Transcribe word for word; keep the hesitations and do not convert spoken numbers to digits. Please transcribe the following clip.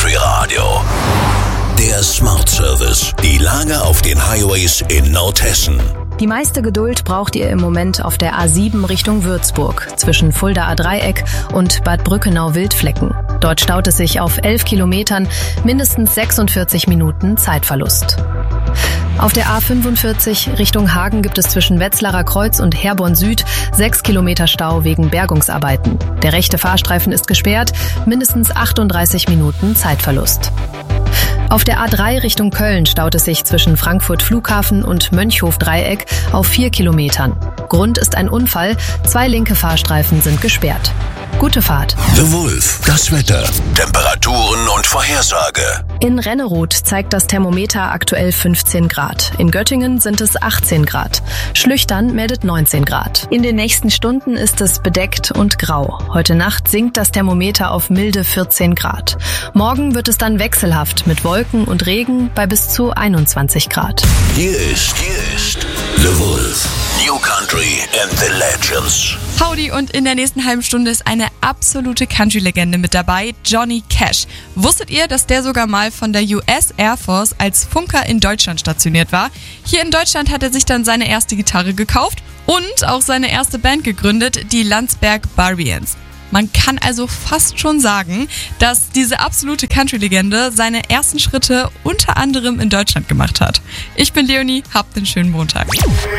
Country Radio. Der Smart Service. Die Lage auf den Highways in Nordhessen. Die meiste Geduld braucht ihr im Moment auf der A sieben Richtung Würzburg, zwischen Fuldaer Dreieck und Bad Brückenau-Wildflecken. Dort staut es sich auf elf Kilometern, mindestens sechsundvierzig Minuten Zeitverlust. Auf der A fünfundvierzig Richtung Hagen gibt es zwischen Wetzlarer Kreuz und Herborn Süd sechs Kilometer Stau wegen Bergungsarbeiten. Der rechte Fahrstreifen ist gesperrt, mindestens achtunddreißig Minuten Zeitverlust. Auf der A drei Richtung Köln staut es sich zwischen Frankfurt Flughafen und Mönchhof-Dreieck auf vier Kilometern. Grund ist ein Unfall, zwei linke Fahrstreifen sind gesperrt. Gute Fahrt. The Wolf, das Wetter, Temperaturen und Vorhersage. In Renneroth zeigt das Thermometer aktuell fünfzehn Grad. In Göttingen sind es achtzehn Grad. Schlüchtern meldet neunzehn Grad. In den nächsten Stunden ist es bedeckt und grau. Heute Nacht sinkt das Thermometer auf milde vierzehn Grad. Morgen wird es dann wechselhaft mit Wolken und Regen bei bis zu einundzwanzig Grad. Hier ist, hier ist The Wolf. New Country and the Legends. Howdy, und in der nächsten halben Stunde ist eine absolute Country-Legende mit dabei, Johnny Cash. Wusstet ihr, dass der sogar mal von der U S Air Force als Funker in Deutschland stationiert war? Hier in Deutschland hat er sich dann seine erste Gitarre gekauft und auch seine erste Band gegründet, die Landsberg Barians. Man kann also fast schon sagen, dass diese absolute Country-Legende seine ersten Schritte unter anderem in Deutschland gemacht hat. Ich bin Leonie, habt einen schönen Montag.